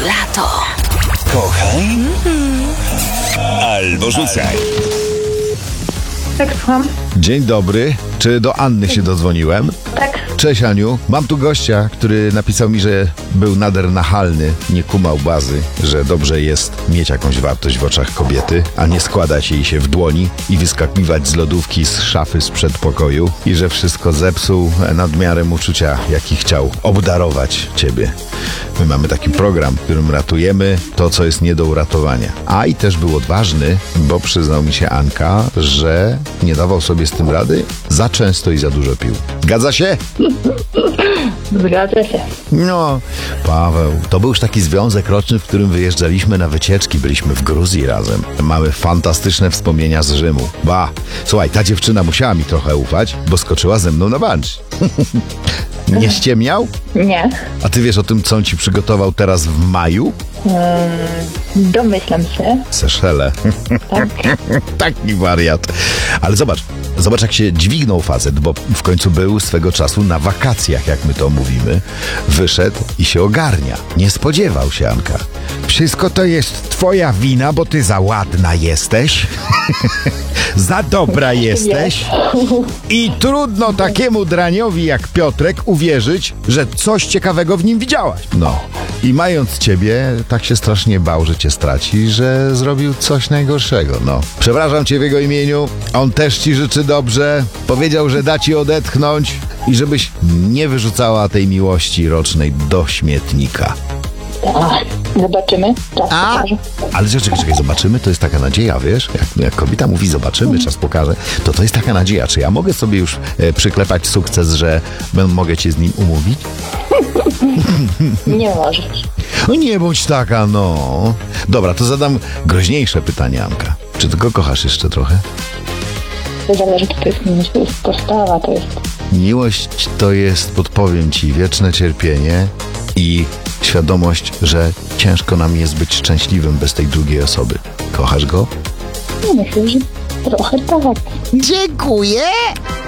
lato. Kochaj albo rzucaj. Tak, słucham. Dzień dobry. Czy do Anny się dodzwoniłem? Tak. Cześć Aniu. Mam tu gościa, który napisał mi, że był nader nachalny, nie kumał bazy, że dobrze jest mieć jakąś wartość w oczach kobiety, a nie składać jej się w dłoni i wyskakiwać z lodówki, z szafy, z przedpokoju i że wszystko zepsuł nadmiarem uczucia, jaki chciał obdarować ciebie. My mamy taki program, w którym ratujemy to, co jest nie do uratowania. A i też był odważny, bo przyznał mi się Anka, że nie dawał sobie z tym rady, za często i za dużo pił. Zgadza się? Zgadza się. No, Paweł, to był już taki związek roczny, w którym wyjeżdżaliśmy na wycieczki, byliśmy w Gruzji razem. Mamy fantastyczne wspomnienia z Rzymu. Ba, słuchaj, ta dziewczyna musiała mi trochę ufać, bo skoczyła ze mną na bungee. Nie ściemniał? Nie. A ty wiesz o tym, co on ci przygotował teraz w maju? Domyślam się. Seszele. Tak. Taki wariat. Ale zobacz jak się dźwignął facet, bo w końcu był swego czasu na wakacjach, jak my to mówimy. Wyszedł i się ogarnia. Nie spodziewał się, Anka. Wszystko to jest twoja wina, bo ty za ładna jesteś. Za dobra jesteś. I trudno takiemu draniowi jak Piotrek uwierzyć, że coś ciekawego w nim widziałaś. No. I mając ciebie, tak się strasznie bał, że cię straci, że zrobił coś najgorszego. No. Przepraszam cię w jego imieniu. On też ci życzy dobrze. Powiedział, że da ci odetchnąć i żebyś nie wyrzucała tej miłości rocznej do śmietnika. Zobaczymy. Czas pokaże. Ale czekaj, zobaczymy, to jest taka nadzieja, wiesz? Jak kobieta mówi zobaczymy, czas pokaże, to jest taka nadzieja. Czy ja mogę sobie już przyklepać sukces, że mogę cię z nim umówić? Nie możesz. No nie bądź taka, no. Dobra, to zadam groźniejsze pytanie, Anka. Czy ty go kochasz jeszcze trochę? To zależy, czy to jest miłość, to jest postawa, to jest... Miłość to jest, podpowiem ci, wieczne cierpienie i świadomość, że ciężko nam jest być szczęśliwym bez tej drugiej osoby. Kochasz go? Myślę, że trochę tak. Dziękuję!